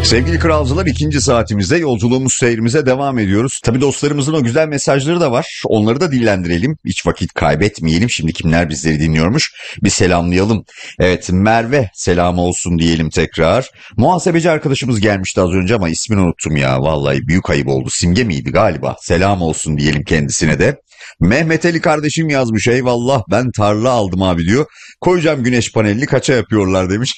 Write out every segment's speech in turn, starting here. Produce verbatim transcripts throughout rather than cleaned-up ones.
Sevgili kralcılar, ikinci saatimizde yolculuğumuz seyrimize devam ediyoruz. Tabii dostlarımızın o güzel mesajları da var. Onları da dillendirelim. Hiç vakit kaybetmeyelim. Şimdi kimler bizleri dinliyormuş? Bir selamlayalım. Evet, Merve selamı olsun diyelim tekrar. Muhasebeci arkadaşımız gelmişti az önce ama ismini unuttum ya. Vallahi büyük ayıp oldu. Simge miydi galiba? Selam olsun diyelim kendisine de. Mehmet Ali kardeşim yazmış, eyvallah ben tarla aldım abi diyor. Koyacağım güneş panelini, kaça yapıyorlar demiş.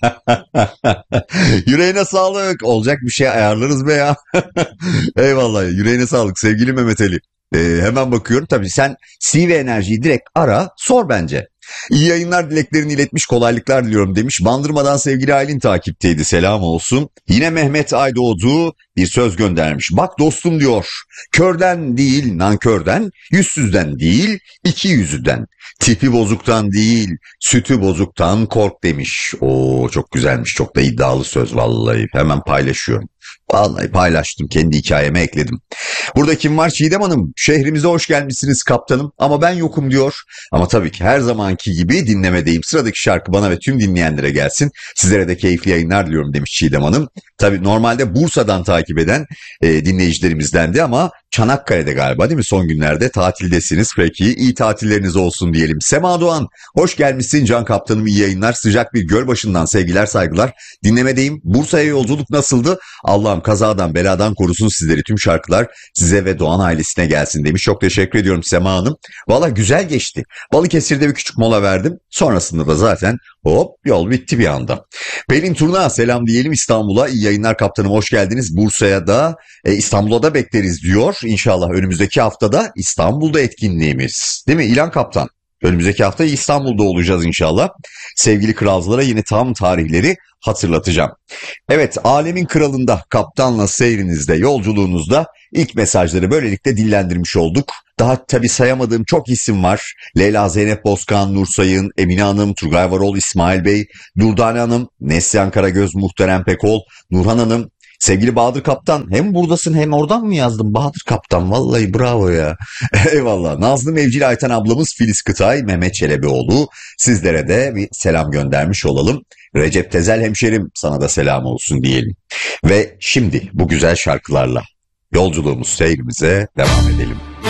Yüreğine sağlık, olacak bir şey ayarlarız be ya. Eyvallah, yüreğine sağlık sevgili Mehmet Ali. Ee, hemen bakıyorum, tabii sen C V Enerji'yi direkt ara sor bence. İyi yayınlar dileklerini iletmiş, kolaylıklar diliyorum demiş. Bandırmadan sevgili Aylin takipteydi, selam olsun. Yine Mehmet Aydoğdu bir söz göndermiş. Bak dostum diyor, körden değil nankörden, yüzsüzden değil iki yüzüden, tipi bozuktan değil sütü bozuktan kork demiş. Oo, çok güzelmiş, çok da iddialı söz vallahi, hemen paylaşıyorum. Vallahi paylaştım, kendi hikayeme ekledim. Burada kim var? Çiğdem Hanım, şehrimize hoş gelmişsiniz kaptanım ama ben yokum diyor. Ama tabii ki her zamanki gibi dinlemedeyim. Sıradaki şarkı bana ve tüm dinleyenlere gelsin. Sizlere de keyifli yayınlar diliyorum demiş Çiğdem Hanım. Tabii normalde Bursa'dan takip eden e, dinleyicilerimizdendi ama Çanakkale'de galiba değil mi? Son günlerde tatildesiniz. Peki iyi tatilleriniz olsun diyelim. Sema Doğan, hoş gelmişsin Can Kaptanım, iyi yayınlar. Sıcak bir göl başından sevgiler saygılar. Dinlemedeyim. Bursa'ya yolculuk nasıldı? Allah'ım kazadan beladan korusun sizleri, tüm şarkılar size ve Doğan ailesine gelsin demiş. Çok teşekkür ediyorum Sema Hanım. Valla güzel geçti. Balıkesir'de bir küçük mola verdim. Sonrasında da zaten hop yol bitti bir anda. Pelin Turna selam diyelim İstanbul'a. İyi yayınlar kaptanım, hoş geldiniz. Bursa'ya da e, İstanbul'a da bekleriz diyor. İnşallah önümüzdeki haftada İstanbul'da etkinliğimiz. Değil mi İlhan Kaptan? Önümüzdeki hafta İstanbul'da olacağız inşallah. Sevgili kralcılara yine tam tarihleri hatırlatacağım. Evet, Alemin Kralı'nda kaptanla seyrinizde, yolculuğunuzda ilk mesajları böylelikle dillendirmiş olduk. Daha tabii sayamadığım çok isim var. Leyla Zeynep Bozkan, Nur Sayın, Emine Hanım, Turgay Varol, İsmail Bey, Durdane Hanım, Neslihan Karagöz, Muhterem Pekol, Nurhan Hanım, sevgili Bahadır Kaptan, hem buradasın hem oradan mı yazdım Bahadır Kaptan, vallahi bravo ya. Eyvallah. Nazlı Mevcili Ayten ablamız, Filiz Kıtay, Mehmet Çelebioğlu, sizlere de bir selam göndermiş olalım. Recep Tezel hemşerim, sana da selam olsun diyelim. Ve şimdi bu güzel şarkılarla yolculuğumuz seyrimize devam edelim.